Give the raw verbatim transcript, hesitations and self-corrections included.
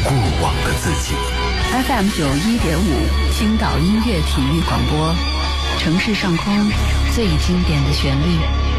过往的自己。 F M 九一点五，青岛音乐体育广播，城市上空最经典的旋律。